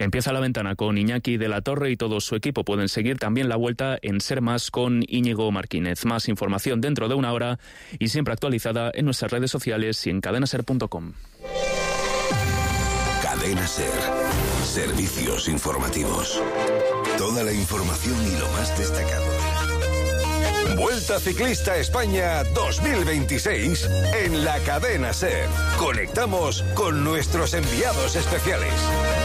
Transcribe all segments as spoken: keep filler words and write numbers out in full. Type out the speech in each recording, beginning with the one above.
Empieza la ventana con Iñaki de la Torre y todo su equipo. Pueden seguir también la vuelta en Ser Más con Íñigo Martínez. Más información dentro de una hora y siempre actualizada en nuestras redes sociales y en cadena ser punto com. Cadena Ser. Servicios informativos. Toda la información y lo más destacado. Vuelta Ciclista España dos mil veintiséis en la Cadena Ser. Conectamos con nuestros enviados especiales.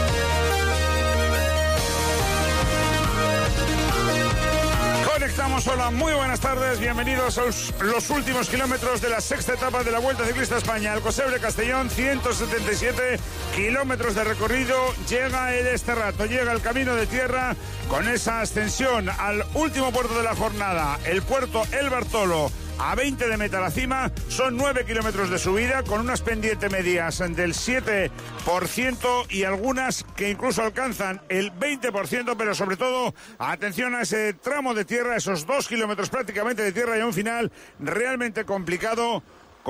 Conectamos, hola, muy buenas tardes, bienvenidos a los, los últimos kilómetros de la sexta etapa de la Vuelta Ciclista España. Alcocebre Castellón, ciento setenta y siete kilómetros de recorrido, llega el este rato, llega el camino de tierra con esa ascensión al último puerto de la jornada, el puerto El Bartolo. A veinte de meta a la cima, son nueve kilómetros de subida con unas pendientes medias del siete por ciento y algunas que incluso alcanzan el veinte por ciento, pero sobre todo, atención a ese tramo de tierra, esos dos kilómetros prácticamente de tierra y a un final realmente complicado,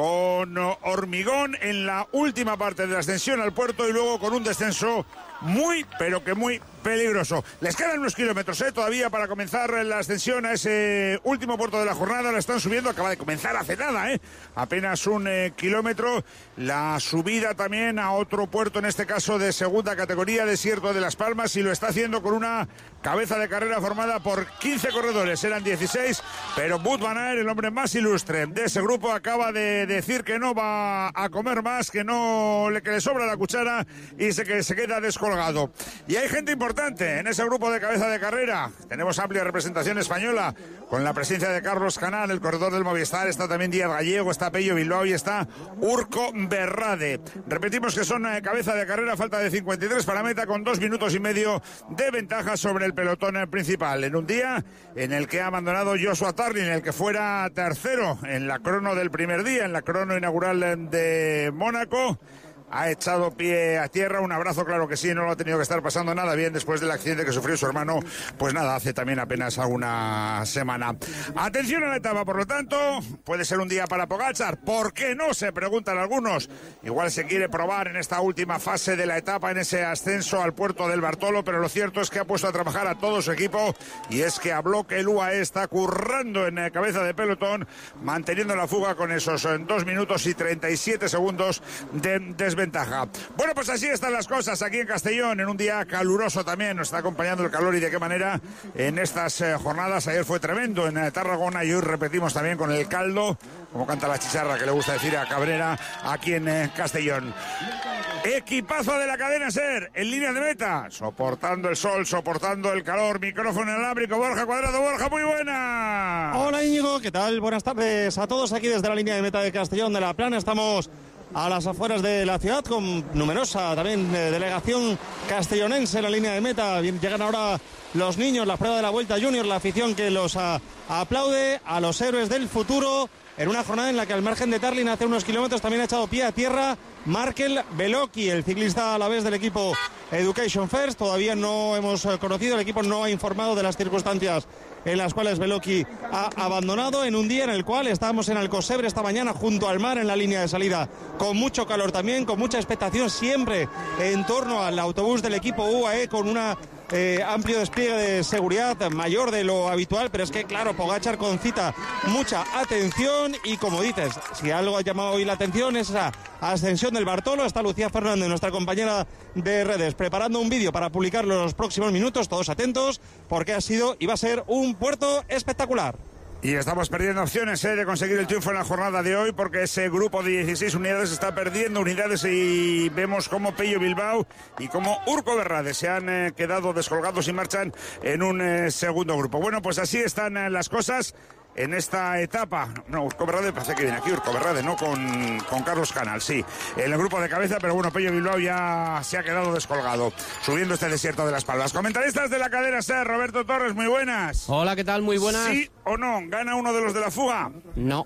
con hormigón en la última parte de la ascensión al puerto y luego con un descenso muy, pero que muy peligroso. Les quedan unos kilómetros ¿eh? todavía para comenzar la ascensión a ese último puerto de la jornada. La están subiendo, acaba de comenzar hace nada, ¿eh? apenas un eh, kilómetro. La subida también a otro puerto, en este caso de segunda categoría, Desierto de Las Palmas, y lo está haciendo con una cabeza de carrera formada por quince corredores, eran dieciséis, pero Wout van Aert, el hombre más ilustre de ese grupo, acaba de decir que no va a comer más, que no le, que le sobra la cuchara y se, que se queda descolgado. Y hay gente importante en ese grupo de cabeza de carrera. Tenemos amplia representación española con la presencia de Carlos Canal, el corredor del Movistar. Está también Díaz Gallego, está Pello Bilbao y está Urco Berrade. Repetimos que son eh, cabeza de carrera, falta de cincuenta y tres para meta, con dos minutos y medio de ventaja sobre el pelotón principal. En un día en el que ha abandonado Joshua Tarling, el que fuera tercero en la crono del primer día, en la crono inaugural de Mónaco. Ha echado pie a tierra, un abrazo, claro que sí, no lo ha tenido que estar pasando nada bien después del accidente que sufrió su hermano, pues nada, hace también apenas alguna semana. Atención a la etapa, por lo tanto, puede ser un día para Pogačar, ¿por qué no? Se preguntan algunos. Igual se quiere probar en esta última fase de la etapa, en ese ascenso al puerto del Bartolo, pero lo cierto es que ha puesto a trabajar a todo su equipo, y es que a bloque el U A E está currando en cabeza de pelotón, manteniendo la fuga con esos dos minutos y treinta y siete segundos de desventaja. Ventaja. Bueno, pues así están las cosas aquí en Castellón, en un día caluroso también, nos está acompañando el calor y de qué manera en estas eh, jornadas. Ayer fue tremendo en eh, Tarragona y hoy repetimos también con el caldo, como canta la chicharra que le gusta decir a Cabrera, aquí en eh, Castellón. Equipazo de la Cadena Ser, en línea de meta, soportando el sol, soportando el calor, micrófono inalámbrico, Borja Cuadrado. Borja, muy buena. Hola Íñigo, ¿qué tal? Buenas tardes a todos aquí desde la línea de meta de Castellón de la Plana. Estamos a las afueras de la ciudad con numerosa también eh, delegación castellonense en la línea de meta. Bien, llegan ahora los niños, la prueba de la Vuelta Junior, la afición que los a, aplaude a los héroes del futuro en una jornada en la que al margen de Tarling hace unos kilómetros también ha echado pie a tierra Markel Beloki, el ciclista a la vez del equipo Education First. Todavía no hemos conocido, el equipo no ha informado de las circunstancias en las cuales Beloki ha abandonado, en un día en el cual estábamos en Alcocebre esta mañana junto al mar en la línea de salida, con mucho calor también, con mucha expectación siempre en torno al autobús del equipo U A E, con una Eh, amplio despliegue de seguridad, mayor de lo habitual, pero es que claro, Pogačar concita mucha atención y como dices, si algo ha llamado hoy la atención es esa ascensión del Bartolo. Está Lucía Fernández, nuestra compañera de redes, preparando un vídeo para publicarlo en los próximos minutos, todos atentos, porque ha sido y va a ser un puerto espectacular. Y estamos perdiendo opciones eh, de conseguir el triunfo en la jornada de hoy, porque ese grupo de dieciséis unidades está perdiendo unidades y vemos cómo Pello Bilbao y cómo Urco Berrade se han eh, quedado descolgados y marchan en un eh, segundo grupo. Bueno, pues así están eh, las cosas en esta etapa. No, Urco Berrade parece que viene aquí, Urco Berrade, no con, con Carlos Canal, sí, en el grupo de cabeza, pero bueno, Pello Bilbao ya se ha quedado descolgado, subiendo este Desierto de Las Palmas. Comentaristas de la Cadena Ser, Roberto Torres, muy buenas. Hola, ¿qué tal? Muy buenas. ¿Sí o no? ¿Gana uno de los de la fuga? No.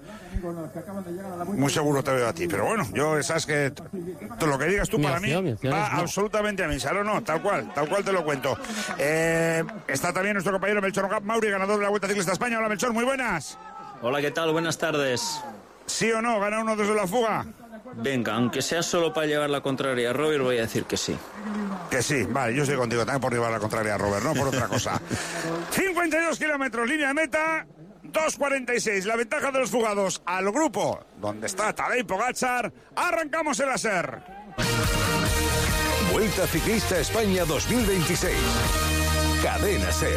Muy seguro te veo a ti, pero bueno, yo sabes que todo lo que digas tú mi para opción, mí opción va no. absolutamente a mí, ¿sabes? No, tal cual, tal cual te lo cuento. Eh, está también nuestro compañero Melchor Mauri, ganador de la Vuelta Ciclista España. Hola Melchor, muy buenas. Hola, ¿qué tal? Buenas tardes. ¿Sí o no? ¿Gana uno desde la fuga? Venga, aunque sea solo para llevar la contraria a Robert, voy a decir que sí. Que sí, vale, yo estoy contigo también por llevar la contraria a Robert, no por otra cosa. cincuenta y dos kilómetros, línea de meta, dos cuarenta y seis. La ventaja de los fugados al grupo, donde está Tadej Pogačar. Arrancamos el láser. Vuelta Ciclista España dos mil veintiséis. Cadena SER.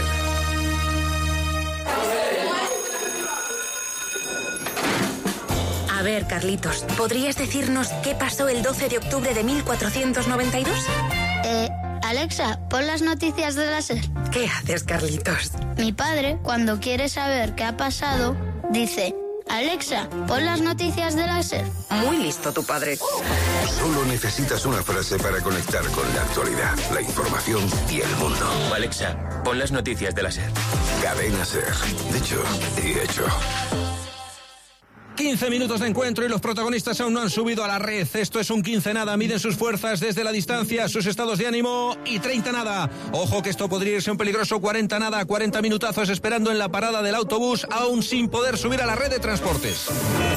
A ver, Carlitos, ¿podrías decirnos qué pasó el doce de octubre de mil cuatrocientos noventa y dos? Eh, Alexa, pon las noticias de la SER. ¿Qué haces, Carlitos? Mi padre, cuando quiere saber qué ha pasado, dice: Alexa, pon las noticias de la SER. Muy listo tu padre. Solo necesitas una frase para conectar con la actualidad, la información y el mundo. Alexa, pon las noticias de la SER. Cadena SER. Dicho y hecho. quince minutos de encuentro y los protagonistas aún no han subido a la red. Esto es un quince nada. Miden sus fuerzas desde la distancia, sus estados de ánimo, y treinta nada. Ojo que esto podría irse un peligroso cuarenta nada. cuarenta minutazos esperando en la parada del autobús, aún sin poder subir a la red de transportes.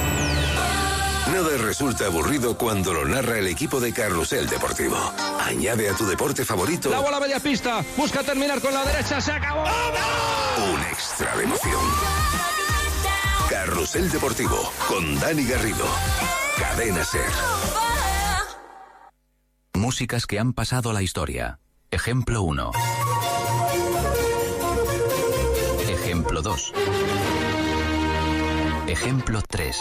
Nada resulta aburrido cuando lo narra el equipo de Carrusel Deportivo. Añade a tu deporte favorito La bola media pista, busca terminar con la derecha, se acabó. un extra de emoción. Carrusel Deportivo con Dani Garrido. Cadena SER. Músicas que han pasado a la historia. Ejemplo uno. Ejemplo dos. Ejemplo tres.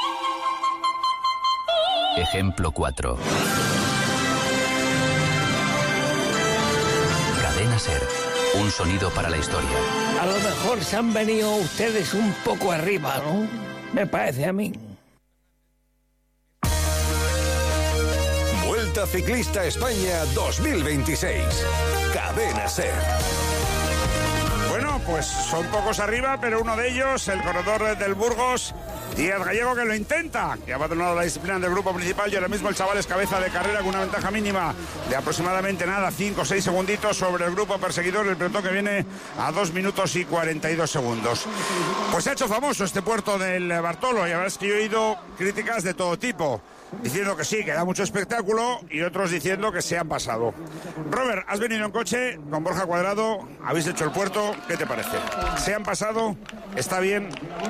Ejemplo cuatro. Cadena SER. Un sonido para la historia. A lo mejor se han venido ustedes un poco arriba, ¿no? Me parece a mí. Vuelta Ciclista España dos mil veintiséis. Cadena SER. Bueno, pues son pocos arriba, pero uno de ellos, el corredor del Burgos, Díaz Gallego, que lo intenta, que ha abandonado la disciplina del grupo principal, y ahora mismo el chaval es cabeza de carrera con una ventaja mínima de aproximadamente nada, cinco o seis segunditos sobre el grupo perseguidor, el pelotón que viene a dos minutos y cuarenta y dos segundos. Pues se ha hecho famoso este puerto del Bartolo, y la verdad es que yo he oído críticas de todo tipo, diciendo que sí, que da mucho espectáculo, y otros diciendo que se han pasado. Robert, has venido en coche con Borja Cuadrado, habéis hecho el puerto, ¿qué te parece? ¿Se han pasado? ¿Está bien?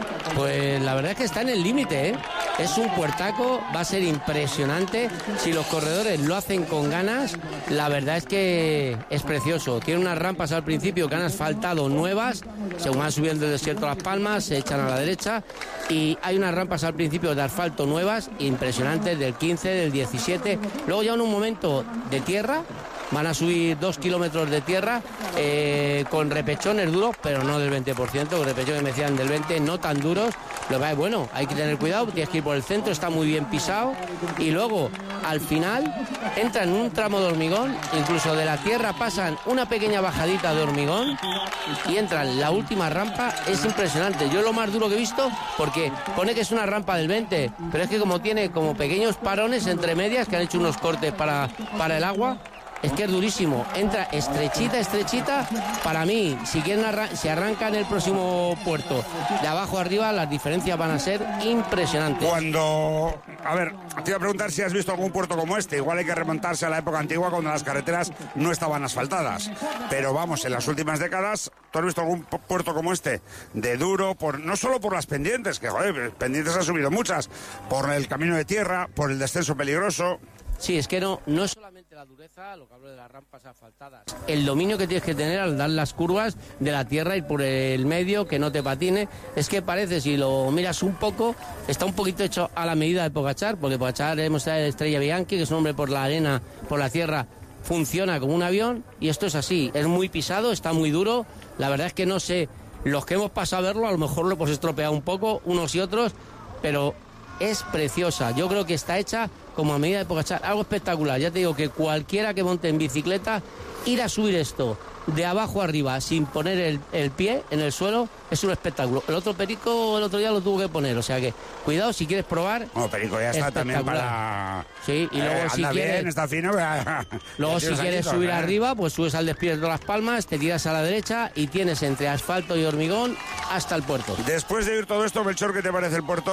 Pues la verdad es que está en el límite, ¿eh? Es un puertaco, va a ser impresionante. Si los corredores lo hacen con ganas, la verdad es que es precioso. Tiene unas rampas al principio que han asfaltado nuevas, según van subiendo el desierto Las Palmas, se echan a la derecha, y hay unas rampas al principio de asfalto nuevas, impresionantes, del quince, del diecisiete. Luego ya en un momento de tierra, van a subir dos kilómetros de tierra eh, con repechones duros, pero no del veinte por ciento, con repechones me decían del veinte, no tan duros. Lo que es bueno, hay que tener cuidado, tienes que ir por el centro, está muy bien pisado, y luego al final entran en un tramo de hormigón, incluso de la tierra pasan una pequeña bajadita de hormigón y entran la última rampa. Es impresionante, yo lo más duro que he visto, porque pone que es una rampa del veinte, pero es que como tiene como pequeños parones entre medias que han hecho unos cortes para, para el agua, es que es durísimo, entra estrechita, estrechita. Para mí, si quieren arran si arrancan el próximo puerto de abajo arriba, las diferencias van a ser impresionantes. Cuando, a ver, te iba a preguntar si has visto algún puerto como este. Igual hay que remontarse a la época antigua, cuando las carreteras no estaban asfaltadas, pero vamos, en las últimas décadas, ¿tú has visto algún puerto como este? De duro, por no solo por las pendientes, que joder, pendientes han subido muchas, por el camino de tierra, por el descenso peligroso. Sí, es que no, no es solamente la dureza, lo que hablo de las rampas asfaltadas, el dominio que tienes que tener al dar las curvas de la tierra, ir por el medio, que no te patine. Es que parece, si lo miras un poco, está un poquito hecho a la medida de Pogačar, porque Pogačar hemos traído Estrella Bianchi, que es un hombre por la arena, por la tierra, funciona como un avión, y esto es así, es muy pisado, está muy duro. La verdad es que no sé, los que hemos pasado a verlo, a lo mejor lo hemos estropeado un poco, unos y otros, pero es preciosa. Yo creo que está hecha como a medida de Pogačar, algo espectacular. Ya te digo que cualquiera que monte en bicicleta, ir a subir esto de abajo arriba sin poner el, el pie en el suelo es un espectáculo. El otro Perico el otro día lo tuvo que poner, o sea que cuidado si quieres probar. Bueno, Perico ya está también para... Sí, y luego eh, si anda quieres... bien, está fino. Luego si quieres añitos, subir ¿eh? arriba, pues subes al desierto de Las Palmas, te tiras a la derecha y tienes entre asfalto y hormigón hasta el puerto. Después de oír todo esto, Melchor, ¿qué te parece el puerto?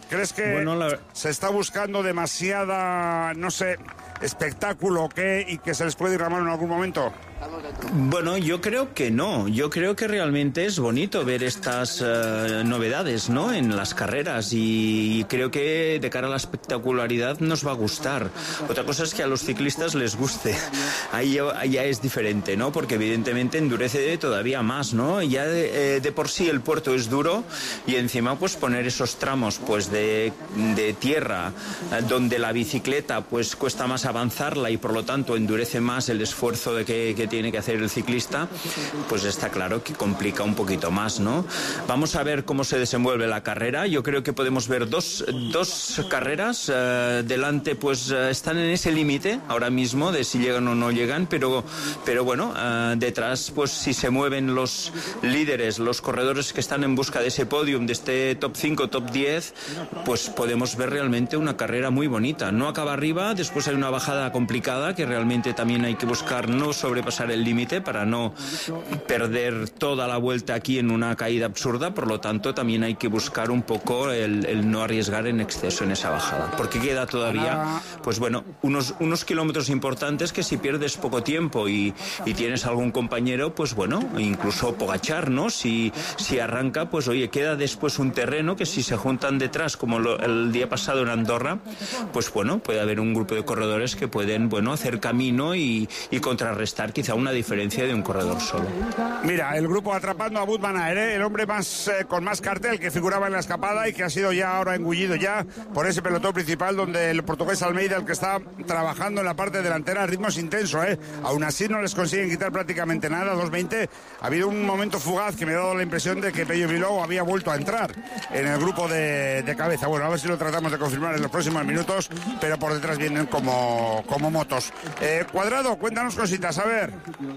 ¿Crees que Bueno, la- se está buscando demasiada, no sé, espectáculo o qué, y que se les puede ir la mano en algún momento? Bueno, yo creo que no. Yo creo que realmente es bonito ver estas eh, novedades, ¿no?, en las carreras, y creo que de cara a la espectacularidad nos va a gustar. Otra cosa es que a los ciclistas les guste. Ahí ya, ahí ya es diferente, ¿no?, porque evidentemente endurece todavía más, ¿no? Ya de, eh, de por sí el puerto es duro, y encima pues poner esos tramos pues de, de tierra eh, donde la bicicleta pues cuesta más avanzarla y por lo tanto endurece más el esfuerzo de que, que tiene que hacer el ciclista, pues está claro que complica un poquito más, ¿no? Vamos a ver cómo se desenvuelve la carrera. Yo creo que podemos ver dos, dos carreras. Eh, delante pues eh, están en ese límite ahora mismo de si llegan o no llegan, pero, pero bueno, eh, detrás pues si se mueven los líderes, los corredores que están en busca de ese podium, de este top cinco, top diez, pues podemos ver realmente una carrera muy bonita. No acaba arriba, después hay una bajada complicada que realmente también hay que buscar no sobrepasar el límite para no perder toda la vuelta aquí en una caída absurda. Por lo tanto, también hay que buscar un poco el, el no arriesgar en exceso en esa bajada, porque queda todavía, pues bueno, unos, unos kilómetros importantes que si pierdes poco tiempo y, y tienes algún compañero, pues bueno, incluso Pogačar, ¿no? Si, si arranca, pues oye, queda después un terreno que si se juntan detrás, como lo, el día pasado en Andorra, pues bueno, puede haber un grupo de corredores que pueden, bueno, hacer camino y, y contrarrestar quizá una diferencia de un corredor solo. Mira, el grupo atrapando a Wout van Aert, ¿eh? El hombre más eh, con más cartel que figuraba en la escapada y que ha sido ya ahora engullido ya por ese pelotón principal, donde el portugués Almeida, el que está trabajando en la parte delantera, el ritmo es intenso, ¿eh? Aún así no les consiguen quitar prácticamente nada, dos veinte. Ha habido un momento fugaz que me ha dado la impresión de que Pello Bilbao había vuelto a entrar en el grupo de, de cabeza. Bueno, a ver si lo tratamos de confirmar en los próximos minutos, pero por detrás vienen como, como motos. Eh, Cuadrado, cuéntanos cositas, a ver.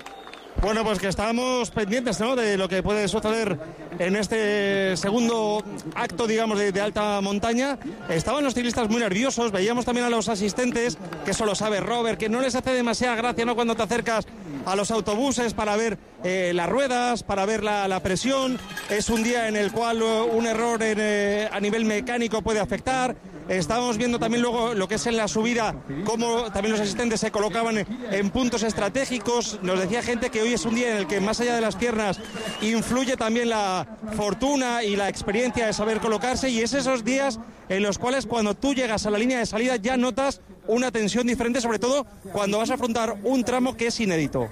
Bueno, pues que estamos pendientes, ¿no?, de lo que puede suceder en este segundo acto, digamos, de, de alta montaña. Estaban los ciclistas muy nerviosos, veíamos también a los asistentes, que eso lo sabe Robert, que no les hace demasiada gracia, ¿no?, cuando te acercas a los autobuses para ver eh, las ruedas, para ver la, la presión. Es un día en el cual uh, un error en, eh, a nivel mecánico puede afectar. Estábamos viendo también luego lo que es en la subida, cómo también los asistentes se colocaban en puntos estratégicos. Nos decía gente que hoy es un día en el que, más allá de las piernas, influye también la fortuna y la experiencia de saber colocarse, y es esos días en los cuales cuando tú llegas a la línea de salida ya notas una tensión diferente, sobre todo cuando vas a afrontar un tramo que es inédito.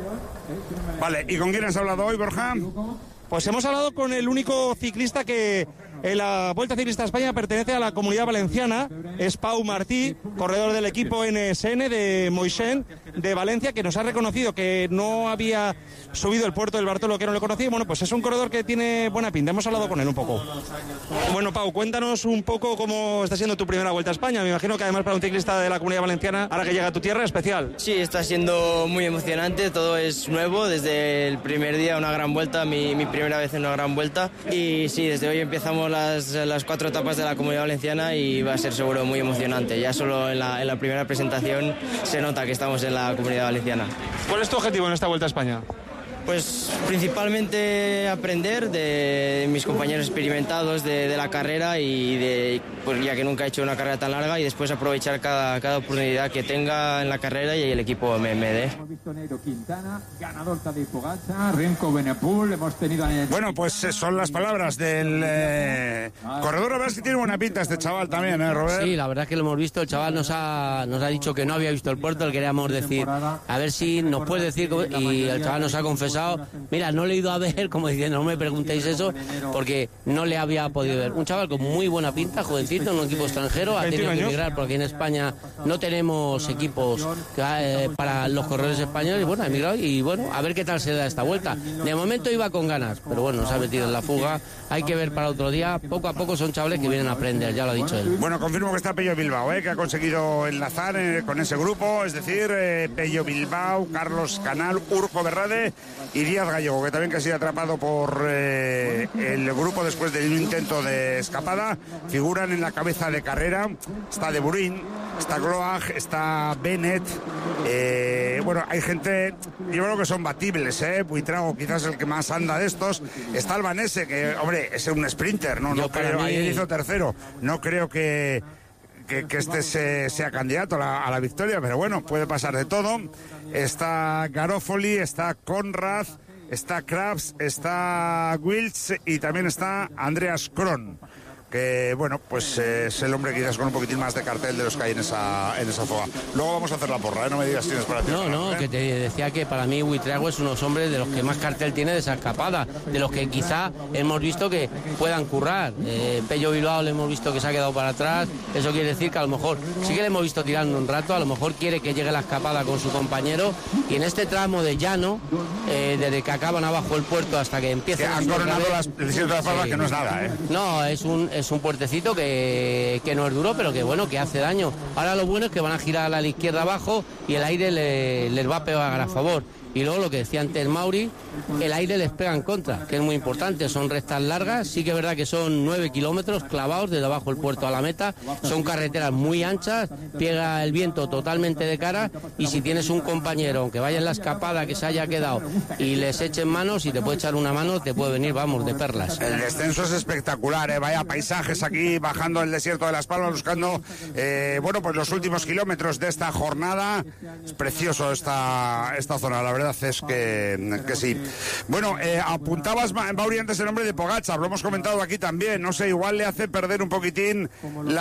Vale, ¿y con quién has hablado hoy, Borja? Pues hemos hablado con el único ciclista que en la Vuelta Ciclista a España pertenece a la Comunidad Valenciana, es Pau Martí, corredor del equipo N S N de Moixent de Valencia, que nos ha reconocido que no había subido el puerto del Bartolo, que no le conocía. Bueno, pues es un corredor que tiene buena pinta, hemos hablado con él un poco. Bueno, Pau, cuéntanos un poco cómo está siendo tu primera Vuelta a España. Me imagino que además para un ciclista de la Comunidad Valenciana, ahora que llega a tu tierra, especial. Sí, está siendo muy emocionante, todo es nuevo, desde el primer día una gran vuelta, mi, mi primera vez en una gran vuelta, y sí, desde hoy empezamos las, las cuatro etapas de la Comunidad Valenciana y va a ser seguro muy emocionante. Ya solo en la, en la primera presentación se nota que estamos en la Comunidad Valenciana. ¿Cuál es tu objetivo en esta Vuelta a España? Pues principalmente aprender de mis compañeros experimentados de, de la carrera, y de, pues ya que nunca he hecho una carrera tan larga, y después aprovechar cada, cada oportunidad que tenga en la carrera y el equipo me, me dé. Bueno, pues son las palabras del eh, corredor. La verdad es que tiene buena pinta este chaval también, ¿eh, Robert? Sí, la verdad es que lo hemos visto. El chaval nos ha, nos ha dicho que no había visto el puerto, le queríamos decir, a ver si nos puede decir, y el chaval nos ha confesado. Mira, no le he ido a ver, como diciendo, no me preguntéis eso, porque no le había podido ver. Un chaval con muy buena pinta, jovencito, en un equipo extranjero, ha tenido que emigrar, porque en España no tenemos equipos eh, para los corredores españoles, y bueno, ha emigrado, y bueno, a ver qué tal se da esta vuelta. De momento iba con ganas, pero bueno, se ha metido en la fuga, hay que ver para otro día. Poco a poco son chavales que vienen a aprender, ya lo ha dicho él. Bueno, confirmo que está Pello Bilbao, ¿eh? que ha conseguido enlazar eh, con ese grupo, es decir, eh, Pello Bilbao, Carlos Canal, Urco Berrade y Díaz Gallego, que también que ha sido atrapado por eh, el grupo después de un intento de escapada. Figuran en la cabeza de carrera, está De Burin, está Gloag, está Bennett, eh, bueno, hay gente, yo creo que son batibles, ¿eh? Buitrago quizás el que más anda de estos. Está Albanese, que, hombre, es un sprinter, ¿no? No creo, mí... ayer hizo tercero. No creo que, que, que este se, sea candidato a la, a la victoria, pero bueno, puede pasar de todo. Está Garofoli, está Conrad, está Krabs, está Wills y también está Andreas Kron, que bueno, pues eh, es el hombre quizás con un poquitín más de cartel de los que hay en esa, en esa foga. Luego vamos a hacer la porra, ¿eh? No me digas si tienes para ti. No, no, ¿eh? Que te decía que para mí Buitrago es unos hombres de los que más cartel tiene de esa escapada, de los que quizá hemos visto que puedan currar. Eh, Pello Bilbao le hemos visto que se ha quedado para atrás, eso quiere decir que a lo mejor sí que le hemos visto tirando un rato, a lo mejor quiere que llegue la escapada con su compañero, y en este tramo de llano, eh, desde que acaban abajo el puerto hasta que empiezan... Que han coronado las, el desierto de las Palmas, sí, que no es nada, ¿eh? No, es un... es un puertecito que, que no es duro, pero que bueno, que hace daño. Ahora lo bueno es que van a girar a la izquierda abajo y el aire le, les va a pegar a favor. Y luego lo que decía antes Mauri, el aire les pega en contra, que es muy importante. Son rectas largas, sí que es verdad que son nueve kilómetros clavados desde abajo del puerto a la meta. Son carreteras muy anchas, pega el viento totalmente de cara, y si tienes un compañero, aunque vaya en la escapada, que se haya quedado y les echen manos y te puede echar una mano, te puede venir, vamos, de perlas. El descenso es espectacular, ¿eh? Vaya paisajes aquí, bajando el desierto de Las Palmas, buscando, eh, bueno, pues los últimos kilómetros de esta jornada. Es precioso esta, esta zona, la verdad es que, que sí. Bueno, eh, apuntabas, Mauri, antes el nombre de Pogačar, lo hemos comentado aquí también, no sé, igual le hace perder un poquitín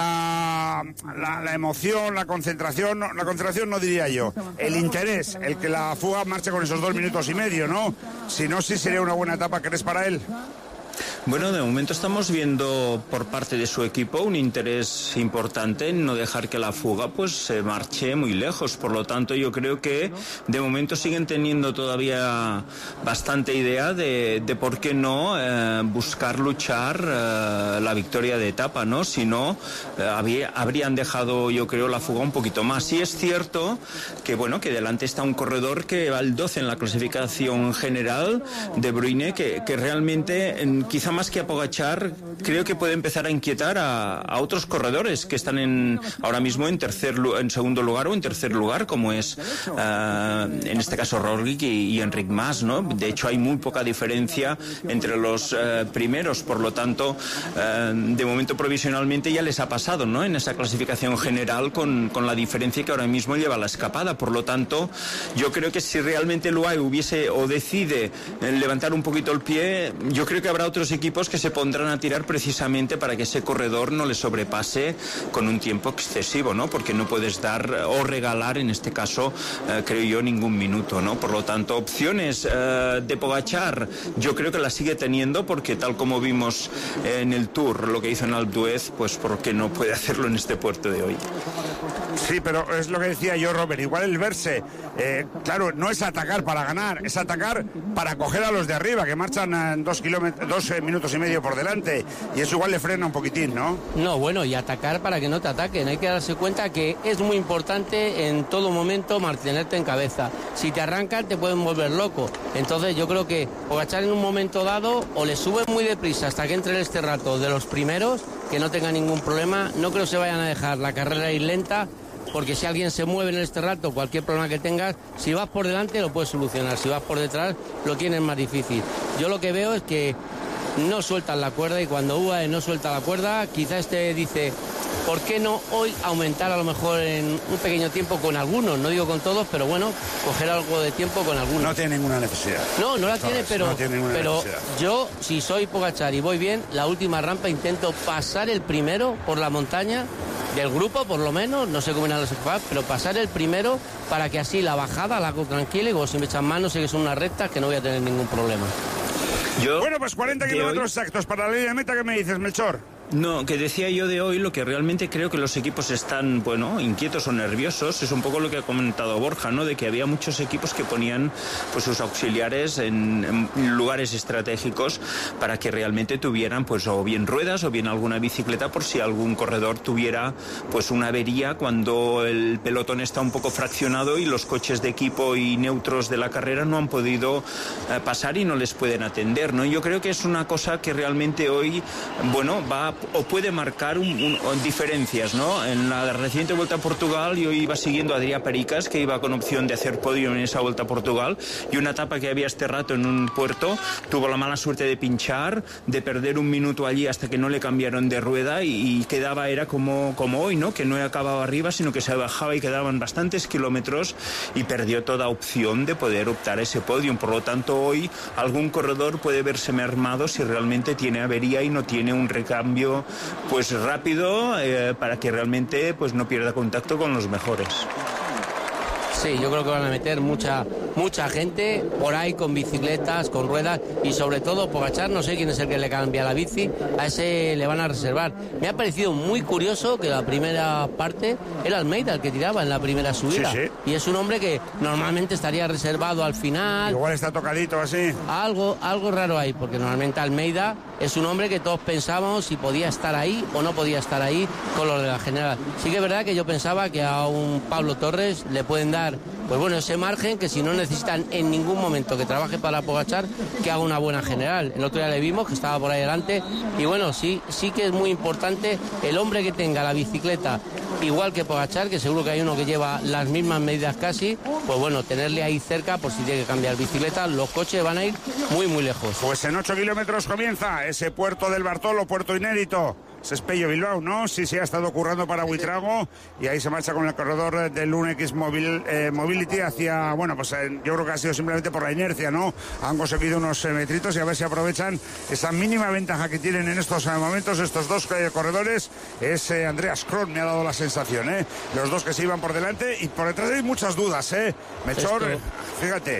la, la, la emoción, la concentración, no, la concentración no diría yo, el interés, el que la fuga marche con esos dos minutos y medio, ¿no? Si no, sí sería una buena etapa, ¿crees, para él? Bueno, de momento estamos viendo por parte de su equipo un interés importante en no dejar que la fuga pues se marche muy lejos. Por lo tanto, yo creo que de momento siguen teniendo todavía bastante idea de, de por qué no eh, buscar luchar eh, la victoria de etapa, ¿no? Si no, eh, había, habrían dejado, yo creo, la fuga un poquito más. Sí es cierto que, bueno, que delante está un corredor que va al doce en la clasificación general, De Bruyne, que, que realmente en, quizá más que a Pogačar, creo que puede empezar a inquietar a, a otros corredores que están en, ahora mismo en tercer, en segundo lugar o en tercer lugar, como es uh, en este caso Roglic y, y Enric Mas, ¿no? De hecho hay muy poca diferencia entre los uh, primeros, por lo tanto uh, de momento provisionalmente ya les ha pasado, ¿no? En esa clasificación general con, con la diferencia que ahora mismo lleva la escapada. Por lo tanto, yo creo que si realmente el U A E hubiese o decide levantar un poquito el pie, yo creo que habrá otros equipos que se pondrán a tirar precisamente para que ese corredor no le sobrepase con un tiempo excesivo, ¿no? Porque no puedes dar o regalar, en este caso, eh, creo yo, ningún minuto, ¿no? Por lo tanto, opciones eh, de Pogačar, yo creo que las sigue teniendo, porque tal como vimos eh, en el Tour, lo que hizo en Alpe d'Huez, pues ¿por qué no puede hacerlo en este puerto de hoy? Sí, pero es lo que decía yo, Robert, igual el verse, eh, claro, no es atacar para ganar, es atacar para coger a los de arriba, que marchan en dos kilómetros, dos eh, minutos y medio por delante, y eso igual le frena un poquitín, ¿no? No, bueno, y atacar para que no te ataquen. Hay que darse cuenta que es muy importante en todo momento mantenerte en cabeza. Si te arrancan te pueden volver loco. Entonces yo creo que Pogačar en un momento dado o le sube muy deprisa hasta que entre este rato de los primeros, que no tenga ningún problema. No creo que se vayan a dejar la carrera ir lenta, porque si alguien se mueve en este rato, cualquier problema que tengas, si vas por delante lo puedes solucionar, si vas por detrás lo tienes más difícil. Yo lo que veo es que no sueltan la cuerda, y cuando U A E no suelta la cuerda, quizá este dice, ¿por qué no hoy aumentar a lo mejor en un pequeño tiempo con algunos? No digo con todos, pero bueno, coger algo de tiempo con algunos. No tiene ninguna necesidad. No, no la tiene, pero, no tiene pero necesidad. Yo, si soy Pogačar y voy bien, la última rampa intento pasar el primero por la montaña, del grupo por lo menos, no sé cómo irán los equipos, pero pasar el primero para que así la bajada la hago tranquila, y como si me echan manos, sé que son unas rectas que no voy a tener ningún problema. Yo, bueno, pues cuarenta kilómetros hoy... exactos para la línea de meta. ¿Qué me dices, Melchor? No, que decía yo de hoy, lo que realmente creo que los equipos están, bueno, inquietos o nerviosos, es un poco lo que ha comentado Borja, ¿no? De que había muchos equipos que ponían pues sus auxiliares en, en lugares estratégicos para que realmente tuvieran pues o bien ruedas o bien alguna bicicleta, por si algún corredor tuviera pues una avería cuando el pelotón está un poco fraccionado y los coches de equipo y neutros de la carrera no han podido eh, pasar y no les pueden atender, ¿no? Yo creo que es una cosa que realmente hoy, bueno, va a o puede marcar un, un, diferencias, ¿no? En la reciente Vuelta a Portugal yo iba siguiendo a Adrià Pericas, que iba con opción de hacer podio en esa Vuelta a Portugal, y una etapa que había este rato en un puerto, tuvo la mala suerte de pinchar, de perder un minuto allí hasta que no le cambiaron de rueda y, y quedaba, era como, como hoy, ¿no? Que no acababa arriba, sino que se bajaba y quedaban bastantes kilómetros y perdió toda opción de poder optar a ese podio. Por lo tanto, hoy algún corredor puede verse mermado si realmente tiene avería y no tiene un recambio pues rápido eh, para que realmente pues no pierda contacto con los mejores. Sí, yo creo que van a meter mucha mucha gente por ahí con bicicletas, con ruedas y sobre todo Pogačar, no sé quién es el que le cambia la bici, a ese le van a reservar. Me ha parecido muy curioso que la primera parte era Almeida el que tiraba en la primera subida. Sí, sí. Y es un hombre que normalmente estaría reservado al final. Igual está tocadito así. Algo, algo raro ahí, porque normalmente Almeida es un hombre que todos pensábamos si podía estar ahí o no podía estar ahí con lo de la general. Sí que es verdad que yo pensaba que a un Pablo Torres le pueden dar pues bueno, ese margen que si no necesitan en ningún momento que trabaje para Pogačar, que haga una buena general. El otro día le vimos que estaba por ahí delante y bueno, sí, sí que es muy importante el hombre que tenga la bicicleta igual que Pogačar, que seguro que hay uno que lleva las mismas medidas casi, pues bueno, tenerle ahí cerca por si tiene que cambiar bicicleta, los coches van a ir muy muy lejos. Pues en ocho kilómetros comienza ese puerto del Bartolo, puerto inédito. Es Pello Bilbao, ¿no? Sí, sí, ha estado currando para Buitrago y ahí se marcha con el corredor del U N X Mobil, eh, Mobility hacia, bueno, pues eh, yo creo que ha sido simplemente por la inercia, ¿no? Han conseguido unos eh, metritos y a ver si aprovechan esa mínima ventaja que tienen en estos eh, momentos estos dos eh, corredores. Es eh, Andreas Kron, me ha dado la sensación, ¿eh? Los dos que se iban por delante y por detrás hay muchas dudas, ¿eh? Melchor, Esto... fíjate.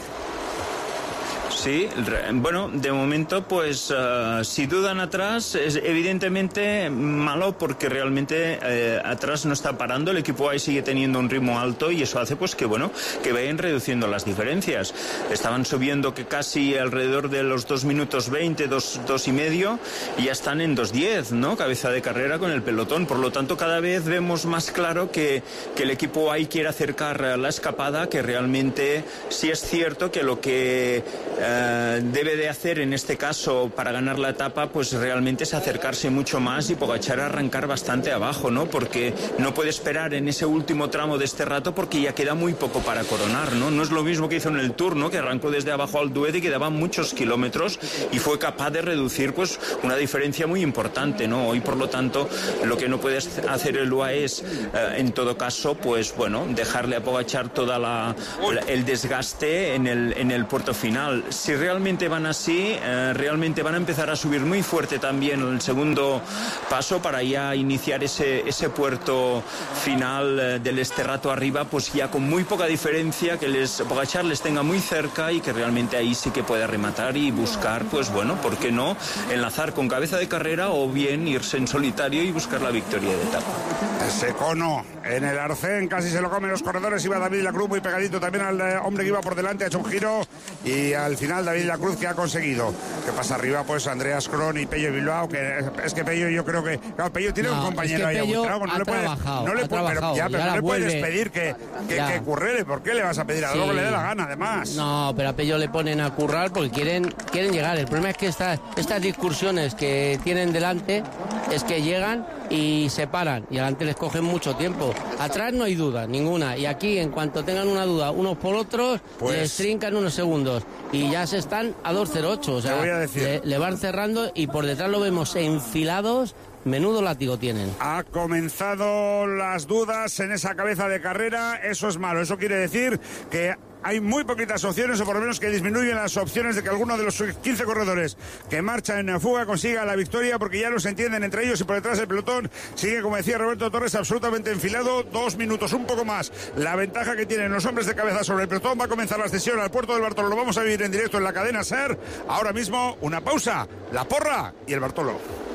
Sí, bueno, de momento pues uh, si dudan atrás es evidentemente malo porque realmente eh, atrás no está parando, el equipo ahí sigue teniendo un ritmo alto y eso hace pues que bueno, que vayan reduciendo las diferencias. Estaban subiendo que casi alrededor de los dos minutos veinte, dos, dos y medio y ya están en dos diez, ¿no? Cabeza de carrera con el pelotón, por lo tanto cada vez vemos más claro que, que el equipo ahí quiere acercar la escapada, que realmente sí es cierto que lo que Uh, debe de hacer en este caso para ganar la etapa pues realmente es acercarse mucho más y Pogačar arrancar bastante abajo, ¿no? Porque no puede esperar en ese último tramo de este rato porque ya queda muy poco para coronar, ¿no? No es lo mismo que hizo en el Tour, ¿no? Que arrancó desde abajo al Duet y quedaban muchos kilómetros y fue capaz de reducir pues una diferencia muy importante, ¿no? Hoy por lo tanto lo que no puede hacer el U A E es uh, en todo caso pues bueno, dejarle a Pogačar toda la, la el desgaste en el, en el puerto final. Si realmente van así, eh, realmente van a empezar a subir muy fuerte también el segundo paso para ya iniciar ese, ese puerto final eh, del Esterrato arriba, pues ya con muy poca diferencia, que les Pogačar les tenga muy cerca y que realmente ahí sí que pueda rematar y buscar, pues bueno, ¿por qué no? Enlazar con cabeza de carrera o bien irse en solitario y buscar la victoria de etapa. Ese cono en el arcén casi se lo comen los corredores, iba David Lacruz muy pegadito también al eh, hombre que iba por delante, ha hecho un giro y al final David Lacruz que ha conseguido. ¿Qué pasa arriba? Pues Andreas Kron y Pello Bilbao, que es que Pello yo creo que... Claro, Pello tiene no, un compañero es que ahí a Buitrago, no le puedes... No le, puede, pero, ya, pero no le puedes pedir que, que, que currere, ¿por qué le vas a pedir a algo sí. que le dé la gana además? No, pero a Pello le ponen a currar porque quieren, quieren llegar. El problema es que esta, estas discursiones que tienen delante es que llegan y se paran y adelante les cogen mucho tiempo. Atrás no hay duda ninguna y aquí en cuanto tengan una duda unos por otros pues... les trincan unos segundos y ya se están a dos cero ocho, o sea, voy a decir. Le, le van cerrando y por detrás lo vemos enfilados. Menudo látigo tienen. Ha comenzado las dudas en esa cabeza de carrera, eso es malo, eso quiere decir que hay muy poquitas opciones, o por lo menos que disminuyen las opciones de que alguno de los quince corredores que marchan en fuga consiga la victoria, porque ya los entienden entre ellos y por detrás el pelotón sigue, como decía Roberto Torres, absolutamente enfilado. Dos minutos, un poco más. La ventaja que tienen los hombres de cabeza sobre el pelotón. Va a comenzar la ascensión al puerto del Bartolo. Lo vamos a vivir en directo en la cadena SER. Ahora mismo, una pausa, la porra y el Bartolo.